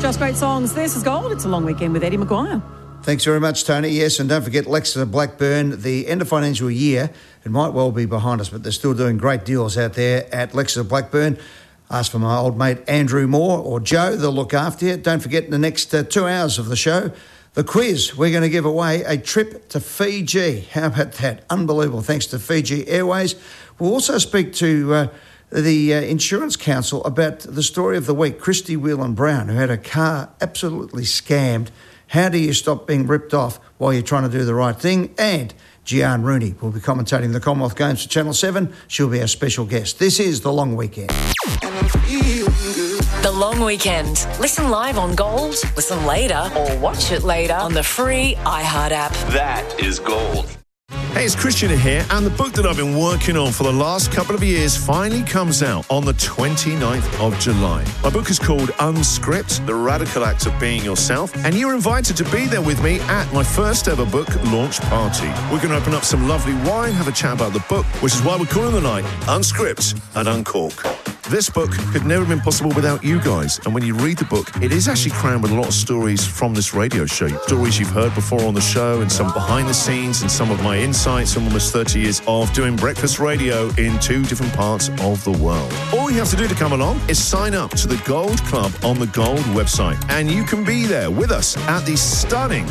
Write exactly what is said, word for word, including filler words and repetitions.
Just great songs. This is Gold. It's a long weekend with Eddie Maguire. Thanks very much, Tony. Yes, and don't forget Lexus Blackburn, the end of financial year, it might well be behind us, but they're still doing great deals out there at Lexus Blackburn. Ask for my old mate Andrew Moore or Joe, they'll look after you. Don't forget in the next uh, two hours of the show, the quiz, we're going to give away a trip to Fiji. How about that? Unbelievable, thanks to Fiji Airways. We'll also speak to uh, the uh, Insurance Council about the story of the week, Christy Whelan Brown, who had her car absolutely scammed. How do you stop being ripped off while you're trying to do the right thing? And Gian Rooney will be commentating the Commonwealth Games for Channel seven. She'll be our special guest. This is The Long Weekend. The Long Weekend. Listen live on Gold, listen later, or watch it later on the free iHeart app. That is Gold. Hey, it's Christian here, and the book that I've been working on for the last couple of years finally comes out on the twenty-ninth of July. My book is called Unscript, The Radical Act of Being Yourself, and you're invited to be there with me at my first ever book launch party. We're going to open up some lovely wine, have a chat about the book, which is why we're calling the night Unscript and Uncork. This book could never have been possible without you guys, and when you read the book, it is actually crammed with a lot of stories from this radio show. Stories you've heard before on the show, and some behind the scenes, and some of my insights from almost thirty years of doing breakfast radio in two different parts of the world. All you have to do to come along is sign up to the Gold Club on the Gold website, and you can be there with us at the stunning